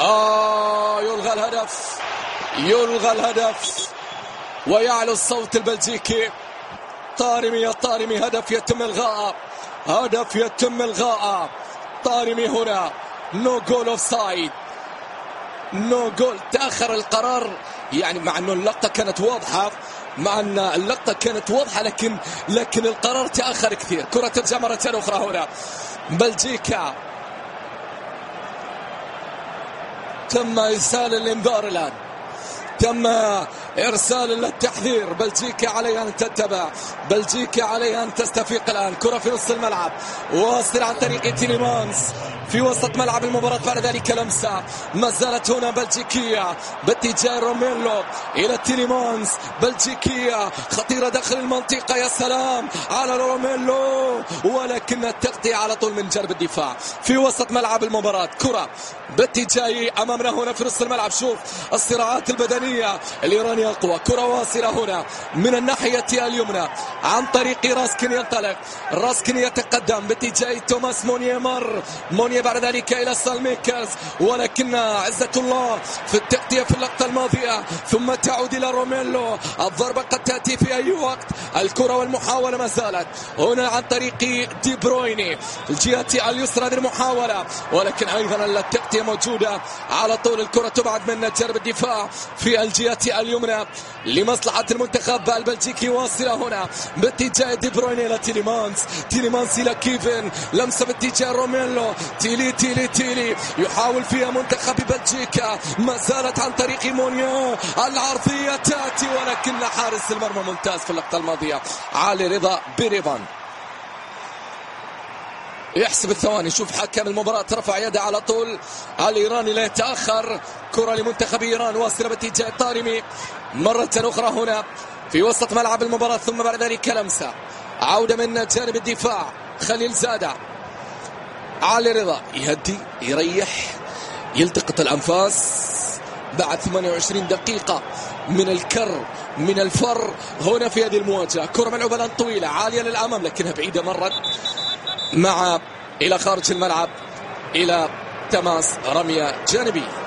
يلغى الهدف، يلغى الهدف ويعلو الصوت البلجيكي. طارمي يا طارمي، هدف يتم الغاء، هدف يتم الغاء. طارمي هنا نو جول اوف سايد، نو جول. تأخر القرار يعني، مع انه اللقطة كانت واضحة، مع ان اللقطة كانت واضحة، لكن القرار تأخر كثير. كرة ترجع مرة أخرى هنا. بلجيكا تم إرسال الإنذار الآن، تم إرسال التحذير. بلجيكا عليها أن تتبع، بلجيكا عليها أن تستفيق الآن. كرة في نص الملعب، واصل عن طريق تيليمانز في وسط ملعب المباراة. بعد ذلك لمسة ما زالت هنا بلجيكية باتجاه روميلو إلى تيليمانز. بلجيكية خطيرة داخل المنطقة، يا سلام على روميلو، ولكن التغطية على طول من جانب الدفاع في وسط ملعب المباراة. كرة باتجاه أمامنا هنا في نص الملعب. شوف الصراعات البدنية، الإيراني أقوى. كرة واصلة هنا من الناحية اليمنى عن طريق راسكين، ينطلق راسكين، يتقدم باتجاه توماس مونيه. مونيه بعد ذلك إلى سالميكرز، ولكن عزة الله في التغطية في اللقطة الماضية، ثم تعود إلى روميلو. الضربة قد تأتي في أي وقت. الكرة والمحاولة ما زالت هنا عن طريق دي برويني الجهة اليسرى. هذه المحاولة، ولكن أيضا التغطية موجودة على طول. الكرة تبعد من جانب الدفاع في الجهة اليمنى لمصلحة المنتخب البلجيكي. واصلة هنا باتجاه دي برويني إلى تيليمانز إلى كيفن. لمسة باتجاه روميلو. تيلي يحاول فيها منتخب بلجيكا، ما زالت عن طريق مونيو. العرضية تأتي، ولكن حارس المرمى ممتاز في اللقطة الماضية علي رضا بيريفان. يحسب الثواني. شوف حكم المباراة رفع يده على طول. الإيراني لا يتأخر. كرة لمنتخب إيران واصلة باتجاه طارمي مرة أخرى هنا في وسط ملعب المباراة. ثم بعد ذلك لمسة عودة من جانب الدفاع. خليل زادة، علي رضا يهدي، يريح، يلتقط الأنفاس بعد 28 دقيقة من الكر من الفر هنا في هذه المواجهة. كرة ملعوبة الآن طويلة عالية للأمام، لكنها بعيدة مرت إلى خارج الملعب، إلى تماس رمية جانبية.